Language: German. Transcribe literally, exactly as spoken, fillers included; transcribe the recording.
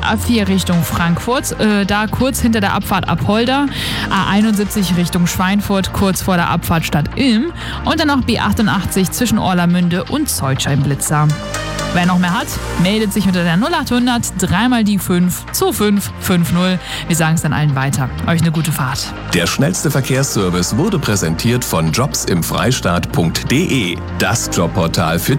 A vier Richtung Frankfurt, äh, da kurz hinter der Abfahrt Apolda, A einundsiebzig Richtung Schweinfurt, kurz vor der Abfahrt Stadt Ilm und dann noch B achtundachtzig zwischen Orlamünde und Zeutscheinblitzer. Wer noch mehr hat, meldet sich unter der null acht hundert dreimal die fünf zwei fünf fünf null. Wir sagen es dann allen weiter. Euch eine gute Fahrt. Der schnellste Verkehrsservice wurde präsentiert von jobs im freistaat punkt de, das Jobportal für